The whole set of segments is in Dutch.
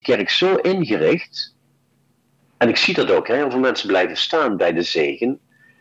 kerk zo ingericht, en ik zie dat ook, heel veel mensen blijven staan bij de zegen.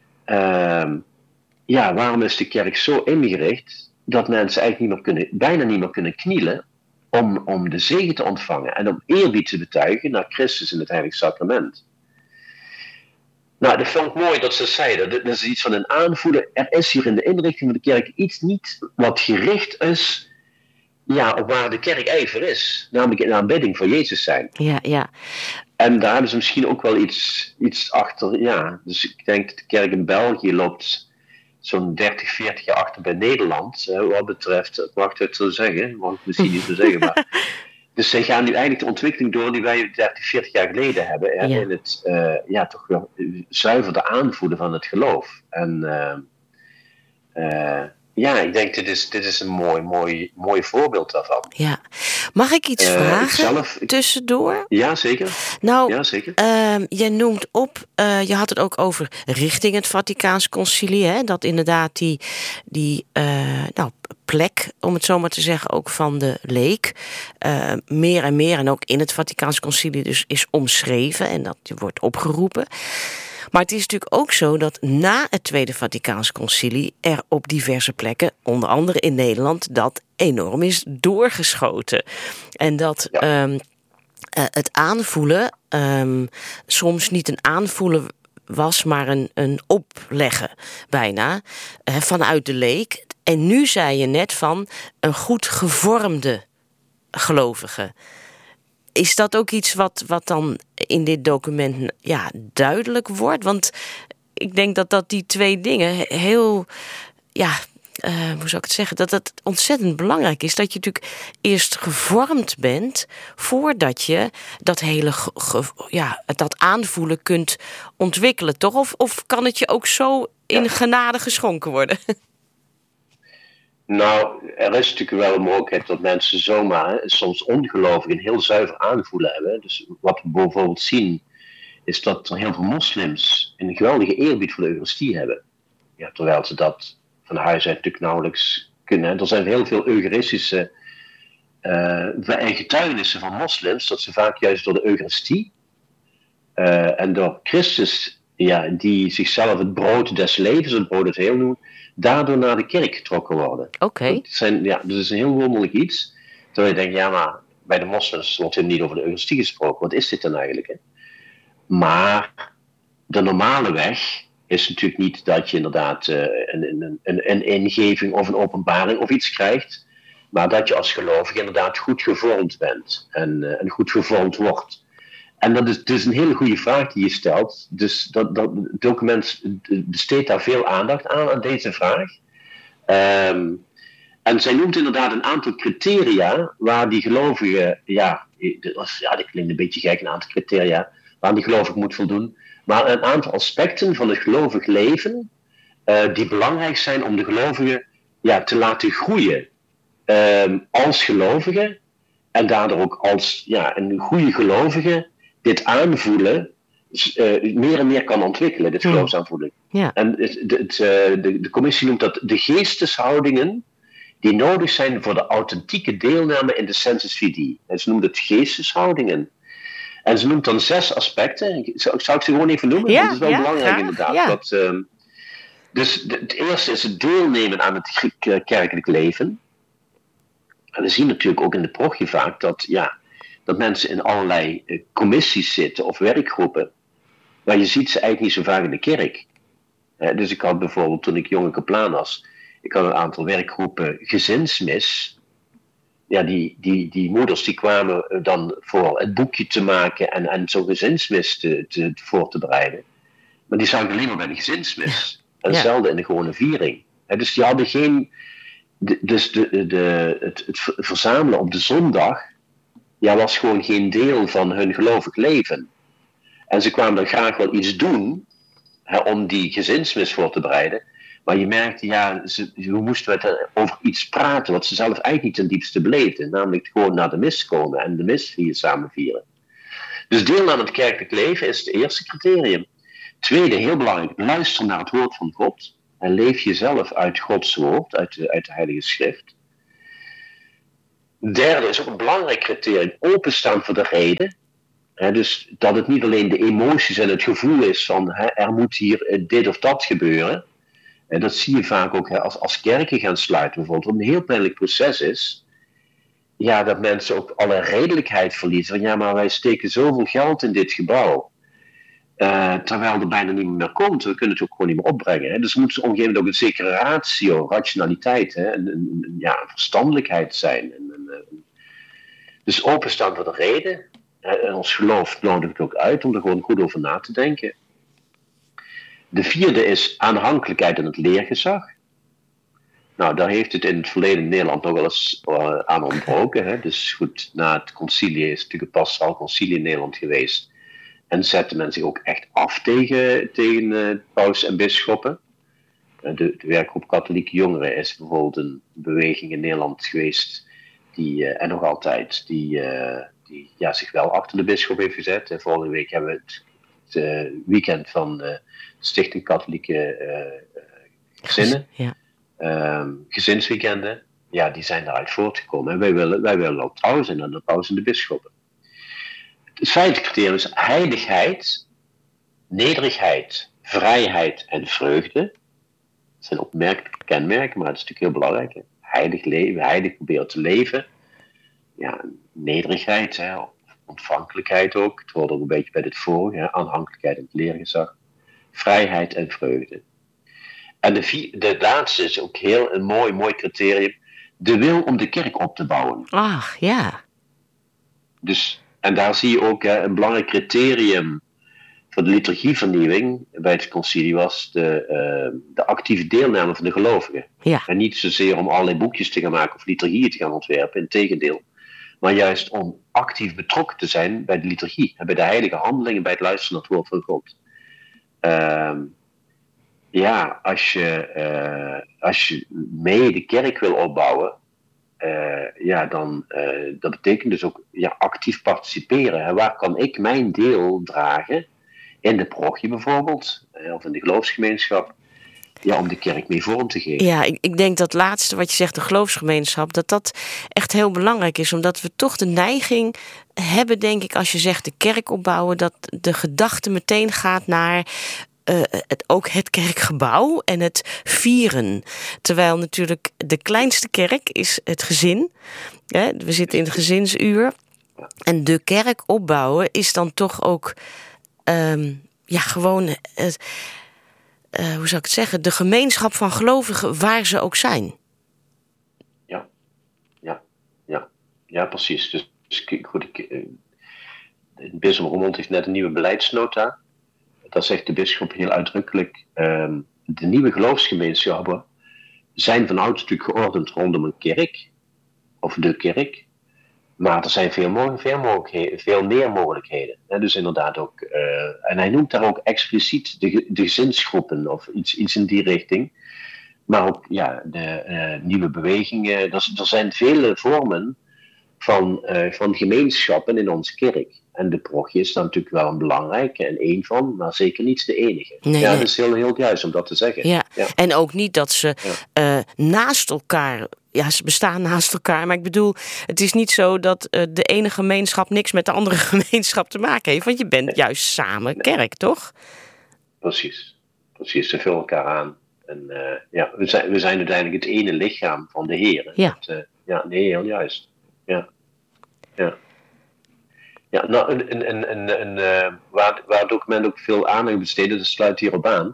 Waarom is de kerk zo ingericht dat mensen eigenlijk bijna niet meer kunnen knielen om de zegen te ontvangen en om eerbied te betuigen naar Christus in het heilige sacrament? Nou, dat vond ik mooi dat ze zeiden. Dat is iets van een aanvoelen. Er is hier in de inrichting van de kerk iets niet wat gericht is op waar de kerk ijver is. Namelijk in aanbidding voor Jezus zijn. Ja. En daar hebben ze misschien ook wel iets achter. Ja, dus ik denk dat de kerk in België loopt zo'n 30, 40 jaar achter bij Nederland. Wat betreft, mag ik het zo zeggen? Mag ik misschien niet zo zeggen, maar... Dus zij gaan nu eigenlijk de ontwikkeling door die wij 30, 40 jaar geleden hebben. Hè, in het toch wel zuiverde aanvoelen van het geloof. En ik denk dit is een mooi voorbeeld daarvan. Ja. Mag ik iets vragen tussendoor? Ja, zeker. Nou, ja, zeker. Je noemt op, je had het ook over richting het Vaticaans Concilie, hè, dat inderdaad die plek, om het zo maar te zeggen, ook van de leek, meer en meer, en ook in het Vaticaans Concilie dus is omschreven en dat wordt opgeroepen. Maar het is natuurlijk ook zo dat na het Tweede Vaticaans Concilie er op diverse plekken, onder andere in Nederland, dat enorm is doorgeschoten. En dat het aanvoelen soms niet een aanvoelen was, maar een opleggen bijna vanuit de leek. En nu zei je net van een goed gevormde gelovige. Is dat ook iets wat dan in dit document duidelijk wordt? Want ik denk dat die twee dingen heel, hoe zou ik het zeggen, dat het ontzettend belangrijk is dat je natuurlijk eerst gevormd bent voordat je dat hele dat aanvoelen kunt ontwikkelen, toch? Of kan het je ook zo in genade geschonken worden? Nou, er is natuurlijk wel een mogelijkheid dat mensen zomaar soms ongelovig een heel zuiver aanvoelen hebben. Dus wat we bijvoorbeeld zien, is dat er heel veel moslims een geweldige eerbied voor de Eucharistie hebben. Ja, terwijl ze dat van huis uit natuurlijk nauwelijks kunnen. Er zijn heel veel eucharistische getuigenissen van moslims, dat ze vaak juist door de Eucharistie en door Christus, die zichzelf het brood des levens, het brood des heel noemen, daardoor naar de kerk getrokken worden. Oké. Dus het is een heel wonderlijk iets. Terwijl je denkt, maar bij de moslims wordt helemaal niet over de Eucharistie gesproken. Wat is dit dan eigenlijk? Hè? Maar de normale weg is natuurlijk niet dat je inderdaad een ingeving of een openbaring of iets krijgt, maar dat je als gelovige inderdaad goed gevormd bent en goed gevormd wordt. En dat is dus een hele goede vraag die je stelt. Dus dat document besteedt daar veel aandacht aan deze vraag. En zij noemt inderdaad een aantal criteria waar die gelovige, dat klinkt een beetje gek, een aantal criteria waar die gelovige moet voldoen. Maar een aantal aspecten van het gelovig leven die belangrijk zijn om de gelovige te laten groeien als gelovige. En daardoor ook als een goede gelovige dit aanvoelen meer en meer kan ontwikkelen, dit geloofsaanvoeling. Ja. En de commissie noemt dat de geesteshoudingen die nodig zijn voor de authentieke deelname in de sensus fidei. En ze noemt het geesteshoudingen. En ze noemt dan 6 aspecten. Zou ik ze gewoon even noemen? Ja, want het is wel belangrijk inderdaad. Ja. Dus het eerste is het deelnemen aan het kerkelijk leven. En we zien natuurlijk ook in de parochie vaak dat mensen in allerlei commissies zitten of werkgroepen. Maar je ziet ze eigenlijk niet zo vaak in de kerk. Dus ik had bijvoorbeeld, toen ik jonge kaplaan was, ik had een aantal werkgroepen gezinsmis. Ja, die moeders die kwamen dan voor het boekje te maken en zo'n gezinsmis voor te bereiden. Maar die zag ik alleen maar bij de gezinsmis. En zelden in de gewone viering. Dus die hadden geen... het verzamelen op de zondag was gewoon geen deel van hun gelovig leven. En ze kwamen dan graag wel iets doen om die gezinsmis voor te bereiden. Maar je merkte, hoe moesten we over iets praten wat ze zelf eigenlijk niet ten diepste beleefden. Namelijk gewoon naar de mis komen en de mis samen vieren. Dus deel aan het kerkelijk leven is het eerste criterium. Tweede, heel belangrijk, luister naar het woord van God. En leef jezelf uit Gods woord, uit de Heilige Schrift. Derde is ook een belangrijk criterium, openstaan voor de reden. Dus dat het niet alleen de emoties en het gevoel is van er moet hier dit of dat gebeuren. En dat zie je vaak ook als kerken gaan sluiten bijvoorbeeld. Wat een heel pijnlijk proces is. Ja, dat mensen ook alle redelijkheid verliezen. Van ja, maar wij steken zoveel geld in dit gebouw. Terwijl er bijna niemand meer komt. We kunnen het ook gewoon niet meer opbrengen. Dus er moet op een gegeven moment ook een zekere ratio, rationaliteit, een verstandelijkheid zijn. Dus openstaan voor de reden. En ons geloof nodigt het ook uit om er gewoon goed over na te denken. De vierde is aanhankelijkheid in het leergezag. Nou, daar heeft het in het verleden in Nederland nog wel eens aan ontbroken. Dus goed, na het concilie is natuurlijk het pastoraal concilie in Nederland geweest. En zette men zich ook echt af tegen paus en bisschoppen. De werkgroep katholieke jongeren is bijvoorbeeld een beweging in Nederland geweest, en nog altijd, die zich wel achter de bisschop heeft gezet. Volgende week hebben we het weekend van de Stichting Katholieke Gezinnen. Ja. Gezinsweekenden, die zijn daaruit voortgekomen. En wij willen ook trouw zijn aan de paus en de bisschoppen. Het vijfde criterium is heiligheid, nederigheid, vrijheid en vreugde. Dat zijn opmerkelijke kenmerken, maar dat is natuurlijk heel belangrijk. Heilig leven, heilig proberen te leven. Ja, nederigheid, ontvankelijkheid ook. Het hoort ook een beetje bij dit vorige, aanhankelijkheid en het leergezag. Vrijheid en vreugde. En de laatste is ook heel een mooi criterium. De wil om de kerk op te bouwen. Ach, ja. Dus, en daar zie je ook een belangrijk criterium voor de liturgievernieuwing bij het concilie was de actieve deelname van de gelovigen. Ja. En niet zozeer om allerlei boekjes te gaan maken of liturgieën te gaan ontwerpen, integendeel. Maar juist om actief betrokken te zijn bij de liturgie. En bij de heilige handelingen, bij het luisteren naar het woord van God. Als je mee de kerk wil opbouwen, dat betekent dus ook actief participeren. En waar kan ik mijn deel dragen? In de parochie bijvoorbeeld, of in de geloofsgemeenschap, om de kerk mee vorm te geven. Ja, ik denk dat laatste wat je zegt, de geloofsgemeenschap, dat echt heel belangrijk is, omdat we toch de neiging hebben, denk ik, als je zegt de kerk opbouwen, dat de gedachte meteen gaat naar ook het kerkgebouw en het vieren. Terwijl natuurlijk de kleinste kerk is het gezin. We zitten in het gezinsuur. En de kerk opbouwen is dan toch ook gewoon hoe zou ik het zeggen, de gemeenschap van gelovigen waar ze ook zijn. Ja, precies. Dus goed, het bisdom Roermond heeft net een nieuwe beleidsnota. Daar zegt de bisschop heel uitdrukkelijk, de nieuwe geloofsgemeenschappen zijn van ouds natuurlijk geordend rondom een kerk, of de kerk, maar er zijn veel meer mogelijkheden. Dus inderdaad ook, en hij noemt daar ook expliciet de gezinsgroepen, of iets in die richting, maar ook de nieuwe bewegingen. Er zijn vele vormen van gemeenschappen in onze kerk. En de parochie is dan natuurlijk wel een belangrijke en één van, maar zeker niet de enige. Nee. Dat is heel juist om dat te zeggen. Ja. En ook niet dat ze naast elkaar, ze bestaan naast elkaar, maar ik bedoel, het is niet zo dat de ene gemeenschap niks met de andere gemeenschap te maken heeft, want je bent juist samen kerk, toch? Precies, ze vullen elkaar aan. En we zijn uiteindelijk het ene lichaam van de Heer. Ja. Heel juist. Ja, nou, waar het document ook veel aandacht besteedt, dat sluit hierop aan.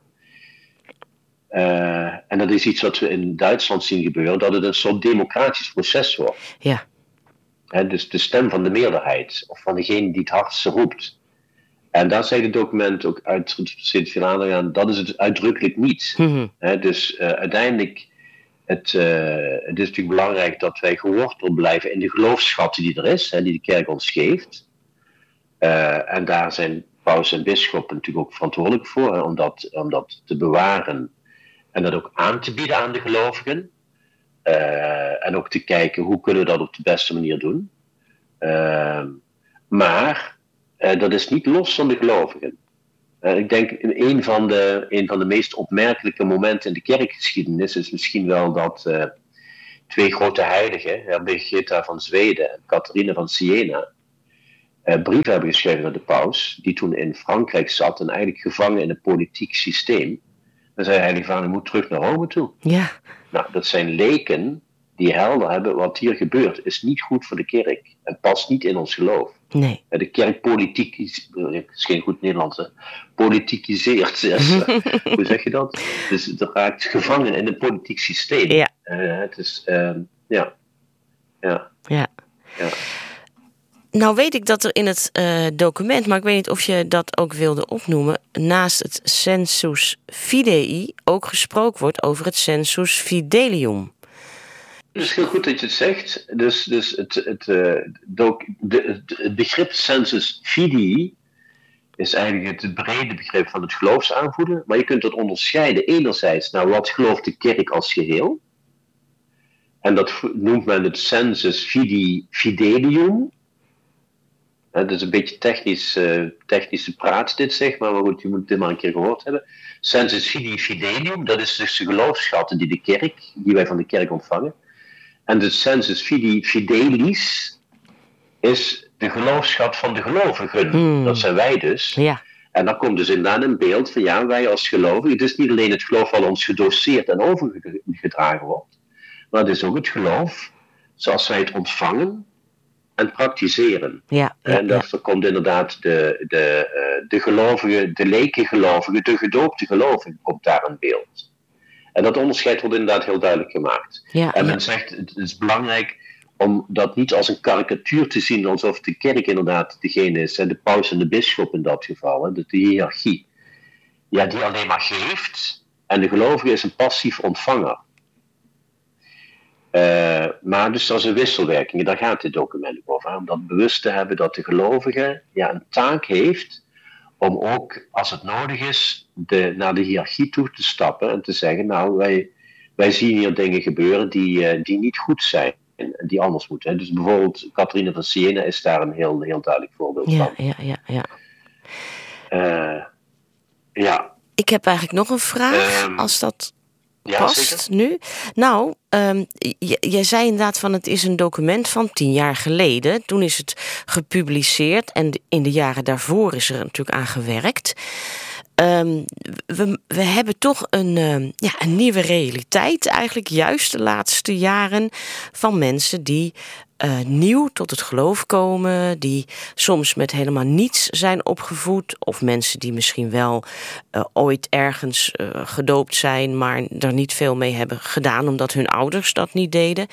En dat is iets wat we in Duitsland zien gebeuren, dat het een soort democratisch proces wordt. Ja. Dus de stem van de meerderheid, of van degene die het hardste roept. En daar zegt het document ook steeds veel aandacht aan, dat is het uitdrukkelijk niet. Mm-hmm. Dus uiteindelijk, het is natuurlijk belangrijk dat wij geworteld blijven in de geloofschatten die er is, die de kerk ons geeft. En daar zijn paus en bisschoppen natuurlijk ook verantwoordelijk voor, om dat te bewaren en dat ook aan te bieden aan de gelovigen. En ook te kijken hoe kunnen we dat op de beste manier doen. Maar dat is niet los van de gelovigen. Ik denk een van de meest opmerkelijke momenten in de kerkgeschiedenis is misschien wel dat 2 grote heiligen, Birgitta van Zweden en Catharina van Siena, brieven hebben geschreven naar de paus, die toen in Frankrijk zat en eigenlijk gevangen in een politiek systeem. Dan zei hij van, je moet terug naar Rome toe. Ja. Nou, dat zijn leken die helder hebben, wat hier gebeurt, is niet goed voor de kerk en past niet in ons geloof. Nee. De kerk politiek is geen goed Nederlands, hè? Politiekiseert. Hoe zeg je dat? Dus het raakt gevangen in een politiek systeem. Ja. Het is, ja. Nou weet ik dat er in het document, maar ik weet niet of je dat ook wilde opnoemen, naast het sensus fidei ook gesproken wordt over het sensus fidelium. Het is heel goed dat je het zegt. Dus het begrip sensus fidei is eigenlijk het brede begrip van het geloofsaanvoelen. Maar je kunt dat onderscheiden enerzijds naar wat gelooft de kerk als geheel. En dat noemt men het sensus fidei fidelium. Dat is een beetje technische praat dit, zeg maar goed, je moet dit maar een keer gehoord hebben. Sensus fidei fidelium, dat is dus de geloofsschatten die wij van de kerk ontvangen. En de sensus fidei fidelis is de geloofschat van de gelovigen. Dat zijn wij dus. Ja. En dan komt dus inderdaad een beeld van wij als gelovigen. Het is niet alleen het geloof wat ons gedoseerd en overgedragen wordt, maar het is ook het geloof zoals wij het ontvangen en praktiseren. En daar komt inderdaad de gelovigen, de lekengelovigen, de gedoopte gelovigen, komt daar in beeld. En dat onderscheid wordt inderdaad heel duidelijk gemaakt. En men zegt, het is belangrijk om dat niet als een karikatuur te zien, alsof de kerk inderdaad degene is, de paus en de bisschop in dat geval, de hiërarchie, die alleen maar geeft, en de gelovige is een passief ontvanger. Maar dus dat is een wisselwerking, daar gaat dit document over, om dat bewust te hebben dat de gelovige een taak heeft om ook, als het nodig is, naar de hiërarchie toe te stappen en te zeggen, nou, wij zien hier dingen gebeuren die niet goed zijn en die anders moeten. Dus bijvoorbeeld Catharina van Siena is daar een heel, heel duidelijk voorbeeld van. Ja. Ik heb eigenlijk nog een vraag, als dat past zeker. Nu. Nou, jij zei inderdaad van het is een document van 10 jaar geleden. Toen is het gepubliceerd en in de jaren daarvoor is er natuurlijk aan gewerkt. We hebben toch een nieuwe realiteit eigenlijk juist de laatste jaren van mensen die nieuw tot het geloof komen, die soms met helemaal niets zijn opgevoed, of mensen die misschien wel ooit ergens gedoopt zijn, maar er niet veel mee hebben gedaan omdat hun ouders dat niet deden.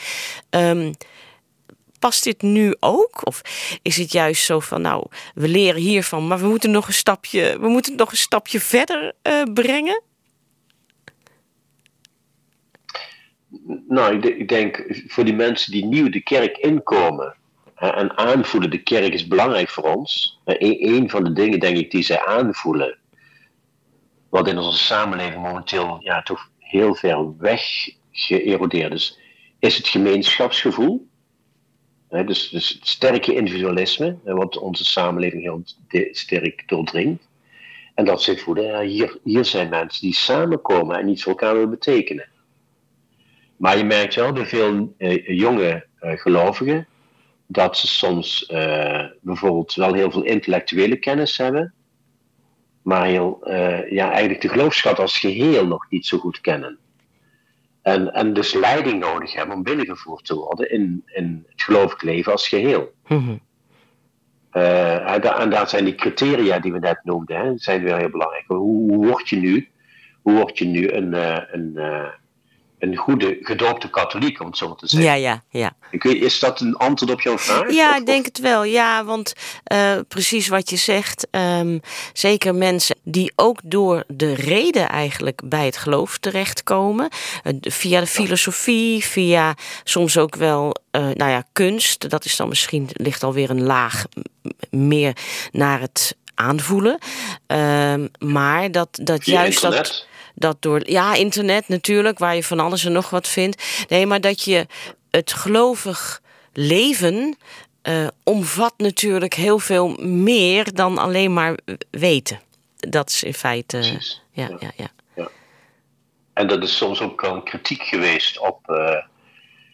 Past dit nu ook? Of is het juist zo van, nou, we leren hiervan, maar we moeten nog een stapje verder brengen? Nou, ik denk voor die mensen die nieuw de kerk inkomen en aanvoelen, de kerk is belangrijk voor ons. Een van de dingen, denk ik, die zij aanvoelen, wat in onze samenleving momenteel toch heel ver weg geërodeerd is het gemeenschapsgevoel. Dus het sterke individualisme, wat onze samenleving heel sterk doordringt. En dat ze voelen, hier zijn mensen die samenkomen en iets voor elkaar willen betekenen. Maar je merkt wel bij veel jonge gelovigen dat ze soms bijvoorbeeld wel heel veel intellectuele kennis hebben, maar eigenlijk de geloofschat als geheel nog niet zo goed kennen. En dus leiding nodig hebben om binnengevoerd te worden in het gelovig leven als geheel. Mm-hmm. En daar zijn die criteria die we net noemden, zijn weer heel belangrijk. Hoe word je nu een goede gedoopte katholiek, om het zo maar te zeggen? Ja. Ik weet, is dat een antwoord op jouw vraag? Ja, ik denk het wel. Ja, want precies wat je zegt. Zeker mensen die ook door de reden eigenlijk bij het geloof terechtkomen. Via de filosofie, via soms ook wel kunst. Dat is dan misschien, ligt alweer een laag meer naar het aanvoelen. Maar dat juist internet. Dat door internet natuurlijk, waar je van alles en nog wat vindt. Nee, maar dat je het gelovig leven omvat natuurlijk heel veel meer dan alleen maar weten. Dat is in feite. Ja. En dat is soms ook al een kritiek geweest op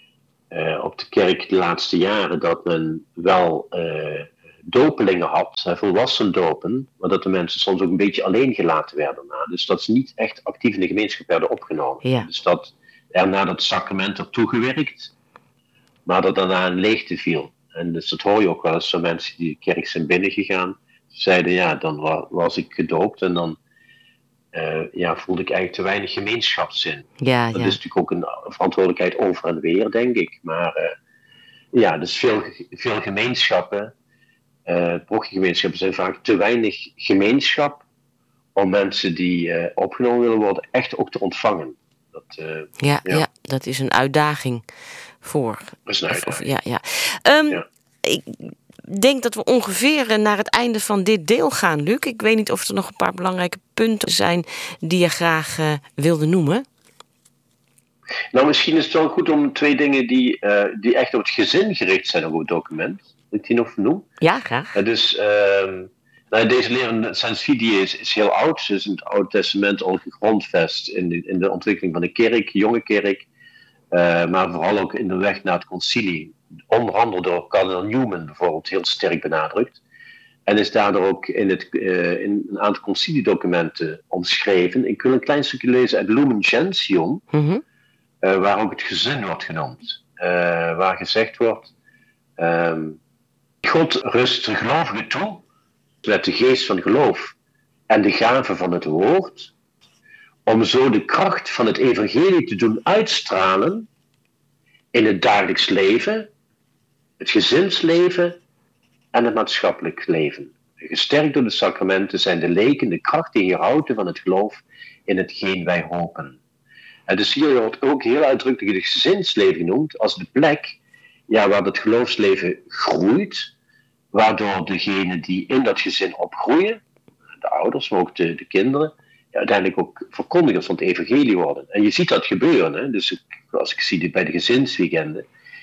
op de kerk de laatste jaren dat men wel dopelingen had, volwassen dopen, maar dat de mensen soms ook een beetje alleen gelaten werden daarna. Dus dat ze niet echt actief in de gemeenschap werden opgenomen. Ja. Dus dat er na dat sacrament er toegewerkt, maar dat daarna een leegte viel. En dus dat hoor je ook wel eens van mensen die de kerk zijn binnengegaan. Ze zeiden, ja, dan was ik gedoopt en dan voelde ik eigenlijk te weinig gemeenschapszin. Ja, dat is natuurlijk ook een verantwoordelijkheid over en weer, denk ik. Maar dus veel gemeenschappen, parochiegemeenschappen zijn vaak te weinig gemeenschap om mensen die opgenomen willen worden echt ook te ontvangen. Ja, dat is een uitdaging voor. Dat is een uitdaging. Ik denk dat we ongeveer naar het einde van dit deel gaan, Luc. Ik weet niet of er nog een paar belangrijke punten zijn die je graag wilde noemen. Nou, misschien is het wel goed om 2 dingen die echt op het gezin gericht zijn op het document. Dat ik die nog noem. Ja, graag. Deze leer Sens Fidei is heel oud. Ze is in het Oude Testament al gegrondvest in de ontwikkeling van de kerk, jonge kerk. Maar vooral ook in de weg naar het concilie. Onder andere door kardinaal Newman bijvoorbeeld heel sterk benadrukt. En is daardoor ook in een aantal conciliedocumenten omschreven. Ik wil een klein stukje lezen uit Lumen Gentium, waar ook het gezin wordt genoemd. Waar gezegd wordt, God rust de gelovigen toe, met de geest van geloof en de gave van het woord, om zo de kracht van het evangelie te doen uitstralen in het dagelijks leven, het gezinsleven en het maatschappelijk leven. Gesterkt door de sacramenten zijn de leken de kracht die hierhouden van het geloof in hetgeen wij hopen. En dus hier wordt ook heel uitdrukkelijk het gezinsleven genoemd als de plek waar het geloofsleven groeit, waardoor degenen die in dat gezin opgroeien, de ouders, maar ook de kinderen, uiteindelijk ook verkondigers van het evangelie worden. En je ziet dat gebeuren. Hè? Dus als ik zie dit bij de gezinsweekenden,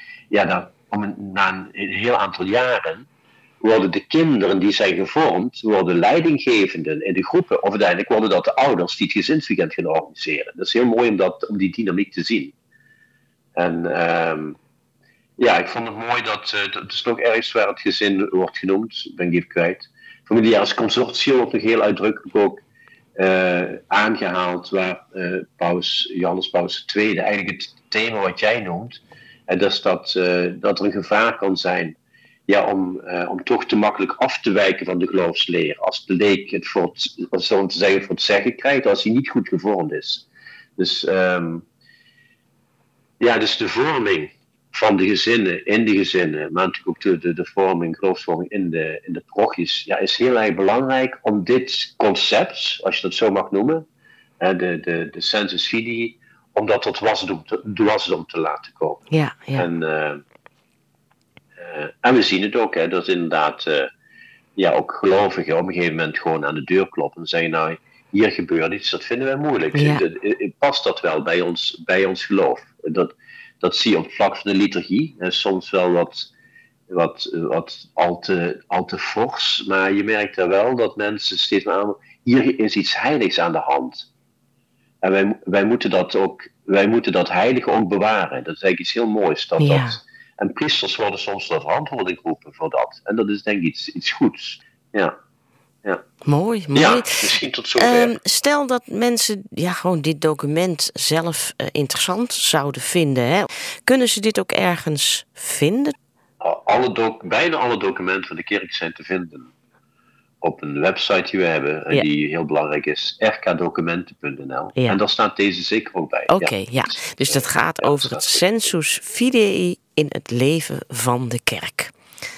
na een heel aantal jaren worden de kinderen die zijn gevormd, worden leidinggevenden in de groepen. Of uiteindelijk worden dat de ouders die het gezinsweekend gaan organiseren. Dat is heel mooi om die dynamiek te zien. En ik vond het mooi dat het is nog ergens waar het gezin wordt genoemd, ben ik even kwijt. Familiaris consortium wordt nog heel uitdrukkelijk ook aangehaald, waar Johannes Paus II eigenlijk het thema wat jij noemt, en dat is dat er een gevaar kan zijn om toch te makkelijk af te wijken van de geloofsleer. Als de leek het voor het zeggen krijgt, als hij niet goed gevormd is. Dus, dus de vorming van de gezinnen, in de gezinnen, maar natuurlijk ook de vorming, geloofsvorming in de parochies, is heel erg belangrijk om dit concept, als je dat zo mag noemen, de sensus fidei, om dat tot wasdom te laten komen. Ja. En we zien het ook, dat inderdaad ook gelovigen op een gegeven moment gewoon aan de deur kloppen en zeggen, hier gebeurt iets, dat vinden wij moeilijk. Ja. Past dat wel bij ons geloof? Dat zie je op het vlak van de liturgie. Soms wel wat al te fors, maar je merkt daar wel dat mensen steeds maar aan, hier is iets heiligs aan de hand. En wij moeten dat heilige ook bewaren. Dat is eigenlijk iets heel moois. En priesters worden soms tot verantwoording geroepen voor dat. En dat is denk ik iets goeds. Ja. Mooi. Ja, misschien tot zover. Stel dat mensen gewoon dit document zelf interessant zouden vinden. Hè? Kunnen ze dit ook ergens vinden? Bijna alle documenten van de kerk zijn te vinden op een website die we hebben. En die heel belangrijk is, rkdocumenten.nl. Ja. En daar staat deze zeker ook bij. Oké. Dus dat gaat over het sensus fidei in het leven van de kerk.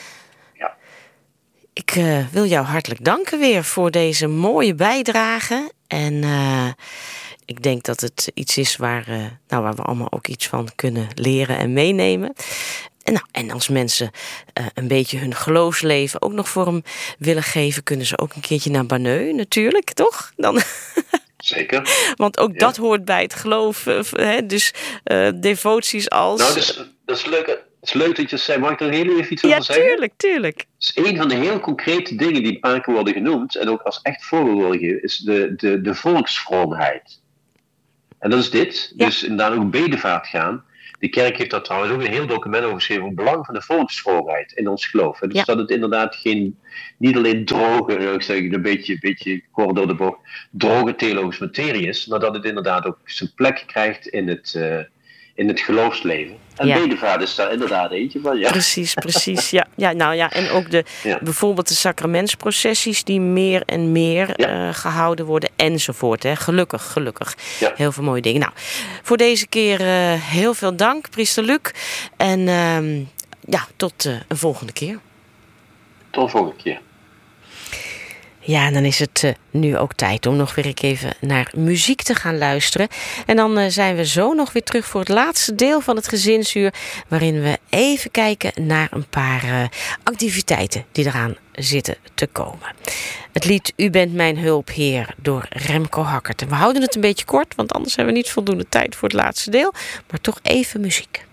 Ik wil jou hartelijk danken weer voor deze mooie bijdrage. En ik denk dat het iets is waar we allemaal ook iets van kunnen leren en meenemen. En als mensen een beetje hun geloofsleven ook nog vorm willen geven, kunnen ze ook een keertje naar Banneux natuurlijk, toch? Dan Zeker. Want ook dat hoort bij het geloof. Dus devoties als... Nou, dat is leuk. Het is leuk dat je zei. Mag ik er heel even iets over zeggen? Ja, tuurlijk. Het is een van de heel concrete dingen die een paar keer worden genoemd, en ook als echt voorbeeld worden gegeven, is de volksvroomheid. En dat is dit. Ja. Dus inderdaad ook bedevaart gaan. De kerk heeft daar trouwens ook een heel document over geschreven over het belang van de volksvroomheid in ons geloof. Dus dat het inderdaad niet alleen droge, ik zeg een beetje kort door de bocht, droge theologische materie is, maar dat het inderdaad ook zijn plek krijgt in het geloofsleven. En bedevaart is daar inderdaad eentje van. Ja. Precies. Ja. En ook bijvoorbeeld de sacramentsprocessies die meer en meer gehouden worden enzovoort. Hè. Gelukkig. Ja. Heel veel mooie dingen. Nou, voor deze keer heel veel dank, priester Luc. En tot een volgende keer. Tot een volgende keer. Ja, en dan is het nu ook tijd om nog weer even naar muziek te gaan luisteren. En dan zijn we zo nog weer terug voor het laatste deel van het gezinsuur, waarin we even kijken naar een paar activiteiten die eraan zitten te komen. Het lied U bent mijn hulp, Heer, door Remco Hackert. En we houden het een beetje kort, want anders hebben we niet voldoende tijd voor het laatste deel. Maar toch even muziek.